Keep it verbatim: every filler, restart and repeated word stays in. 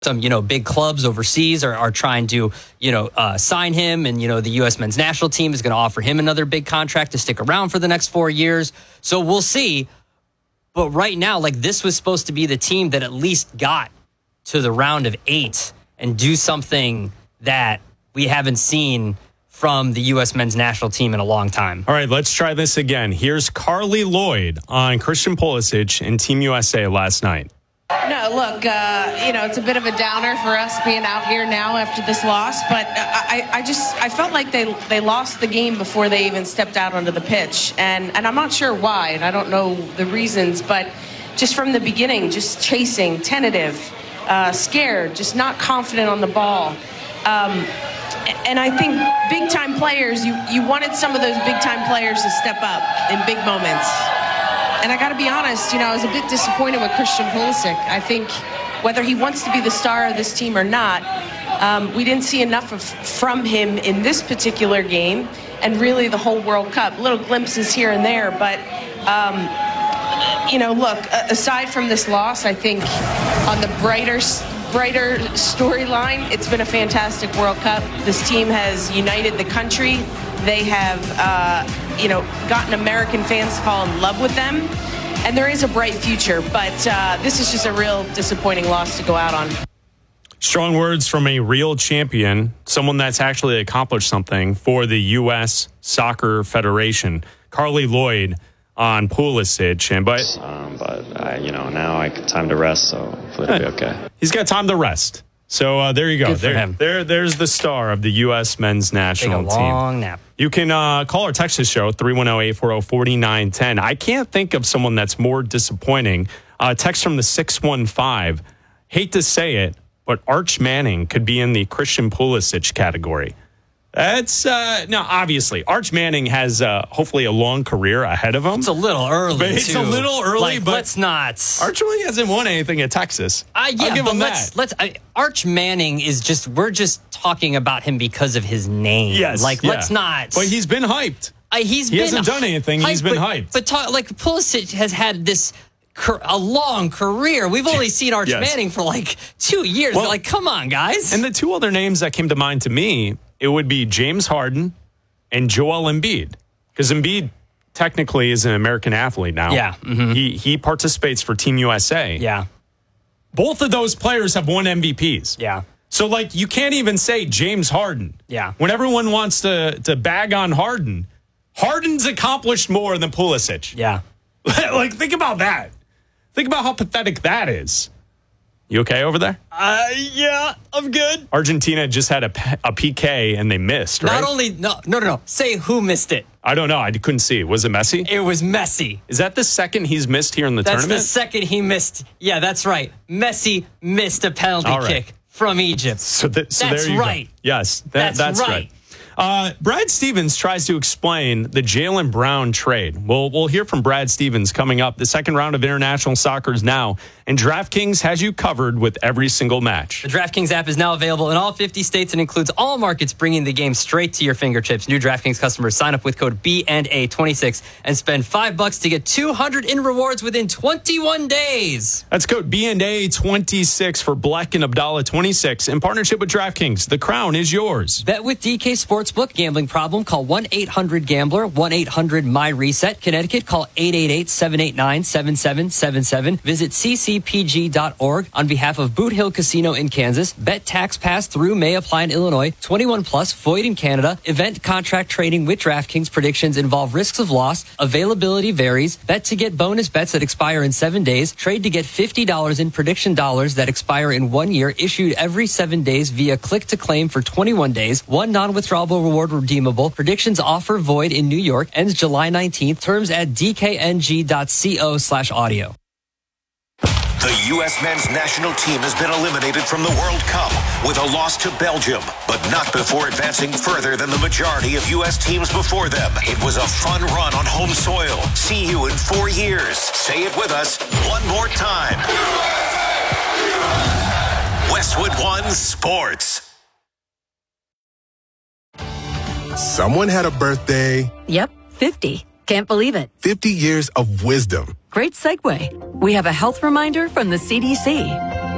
some, you know, big clubs overseas are, are trying to, you know, uh, sign him. And, you know, the U S men's national team is going to offer him another big contract to stick around for the next four years. So we'll see. But right now, like, this was supposed to be the team that at least got to the round of eight and do something that we haven't seen from the U S men's national team in a long time. All right, let's try this again. Here's Carly Lloyd on Christian Pulisic and Team U S A last night. No, look, uh, you know, it's a bit of a downer for us being out here now after this loss, but I, I just, I felt like they they lost the game before they even stepped out onto the pitch, and, and I'm not sure why, and I don't know the reasons, but just from the beginning, just chasing, tentative, uh, scared, just not confident on the ball. Um, and I think big-time players, you, you wanted some of those big-time players to step up in big moments. And I got to be honest, you know, I was a bit disappointed with Christian Pulisic. I think whether he wants to be the star of this team or not, um, we didn't see enough of, from him in this particular game and really the whole World Cup. Little glimpses here and there. But, um, you know, look, aside from this loss, I think on the brighter brighter storyline, it's been a fantastic World Cup. This team has united the country. They have, uh, you know, gotten American fans to fall in love with them. And there is a bright future, but uh, this is just a real disappointing loss to go out on. Strong words from a real champion, someone that's actually accomplished something for the U S Soccer Federation. Carly Lloyd on Pulisic. And, but, um, but I, you know, now I got time to rest, so hopefully it'll be okay. He's got time to rest. So uh, there you go. Good for there, him. there, there's the star of the U S men's national Take a team. long nap. You can uh, call or text the show, three one zero, eight four zero, four nine one zero. I can't think of someone that's more disappointing. Uh, text from the six one five. Hate to say it, but Arch Manning could be in the Christian Pulisic category. That's, uh, now, obviously, Arch Manning has uh, hopefully a long career ahead of him. It's a little early, But it's too. a little early, like, but let's not. Arch really hasn't won anything at Texas. Uh, yeah, I'll give but him let's, that. let's, uh, Arch Manning is just, we're just talking about him because of his name. Yes. Like, yeah. let's not. But he's been hyped. Uh, he's he been hasn't done anything. Hyped, he's been but, hyped. But talk, like, Pulisic has had this a long career. We've only seen Arch Yes. Manning for like two years. Well, like, come on, guys. And the two other names that came to mind to me, it would be James Harden and Joel Embiid. Because Embiid technically is an American athlete now. Yeah. Mm-hmm. He he participates for Team U S A. Yeah. Both of those players have won M V Ps. Yeah. So, like, you can't even say James Harden. Yeah. When everyone wants to, to bag on Harden, Harden's accomplished more than Pulisic. Yeah. Like, think about that. Think about how pathetic that is. You okay over there? Uh, yeah, I'm good. Argentina just had a, a P K and they missed, right? Not only, no, no, no, no. Say who missed it. I don't know. I couldn't see. Was it Messi? It was Messi. Is that the second he's missed here in the That's tournament? the second he missed. Yeah, that's right. Messi missed a penalty All right. kick from Egypt. So, th- so That's there you right. Go. Yes, that, That's that's right. right. Uh, Brad Stevens tries to explain the Jaylen Brown trade. We'll, we'll hear from Brad Stevens coming up. The second round of international soccer is now, and DraftKings has you covered with every single match. The DraftKings app is now available in all fifty states and includes all markets, bringing the game straight to your fingertips. New DraftKings customers sign up with code B and A twenty-six and spend five bucks to get two hundred in rewards within twenty-one days. That's code B and A twenty-six for Black and Abdallah twenty-six in partnership with DraftKings. The crown is yours. Bet with D K Sportsbook. Gambling problem? Call one eight hundred gambler, one eight hundred my reset. Connecticut, call eight eight eight, seven eight nine, seven seven seven seven. Visit c c p g dot org on behalf of Boot Hill Casino in Kansas. Bet tax pass through may apply in Illinois. twenty-one plus, void in Canada. Event contract trading with DraftKings. Predictions involve risks of loss. Availability varies. Bet to get bonus bets that expire in seven days. Trade to get fifty dollars in prediction dollars that expire in one year. Issued every seven days via click to claim for twenty-one days. One non-withdrawable reward redeemable. Predictions offer void in New York. Ends July nineteenth. Terms at d k n g dot co slash audio. The U S men's national team has been eliminated from the World Cup with a loss to Belgium, but not before advancing further than the majority of U S teams before them. It was a fun run on home soil. See you in four years. Say it with us one more time. Westwood One Sports. Someone had a birthday. Yep, fifty. Can't believe it. fifty years of wisdom. Great segue. We have a health reminder from the C D C.